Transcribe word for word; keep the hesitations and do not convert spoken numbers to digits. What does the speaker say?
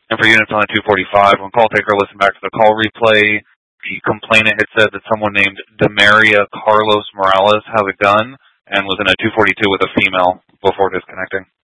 And for units on the two forty-five, when call taker listened back to the call replay, the complainant had said that someone named Demaria Carlos Morales has a gun and was in a two forty-two with a female before disconnecting.